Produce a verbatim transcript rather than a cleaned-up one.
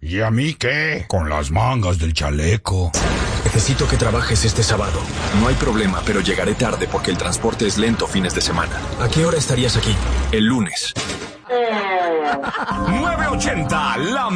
¿Y a mí qué? Con las mangas del chaleco. Necesito que trabajes este sábado. No hay problema, pero llegaré tarde porque el transporte es lento fines de semana. ¿A qué hora estarías aquí? El lunes. nueve ochenta, la